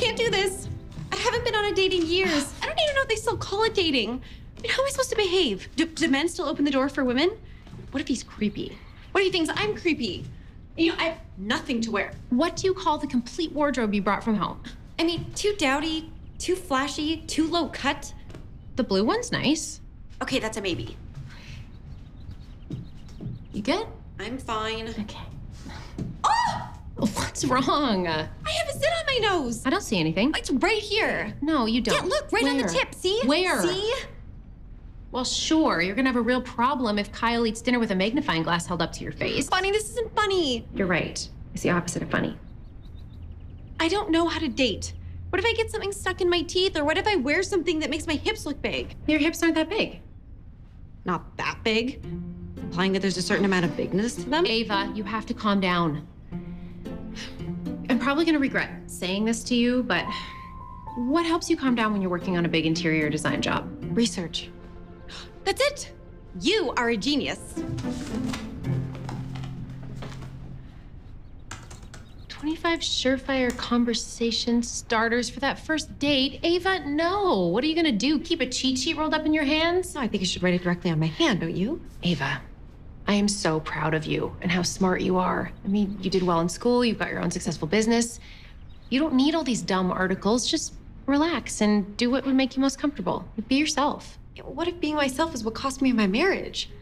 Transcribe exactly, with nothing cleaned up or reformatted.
can't do this. I haven't been on a date in years. I don't even know if they still call it dating. I mean, how am I supposed to behave? Do, do men still open the door for women? What if he's creepy? What if he thinks I'm creepy? You know, I have nothing to wear. What do you call the complete wardrobe you brought from home? I mean, too dowdy, too flashy, too low cut. The blue one's nice. Okay, that's a maybe. You good? I'm fine. Okay. Oh! What's wrong? I have a zit on my nose. I don't see anything. It's right here. No, you don't. Yeah, look, right on the Where? tip. See? Where? See? Well, sure, you're gonna have a real problem if Kyle eats dinner with a magnifying glass held up to your face. Funny, this isn't funny. You're right. It's the opposite of funny. I don't know how to date. What if I get something stuck in my teeth? Or what if I wear something that makes my hips look big? Your hips aren't that big. Not that big. Implying that there's a certain amount of bigness to them? Ava, you have to calm down. I'm probably gonna regret saying this to you, but what helps you calm down when you're working on a big interior design job? Research. That's it. You are a genius. twenty-five surefire conversation starters for that first date? Ava, no. What are you gonna do? Keep a cheat sheet rolled up in your hands? No, I think you should write it directly on my hand, don't you? Ava, I am so proud of you and how smart you are. I mean, you did well in school, you've got your own successful business. You don't need all these dumb articles. Just relax and do what would make you most comfortable. Be yourself. What if being myself is what cost me my marriage?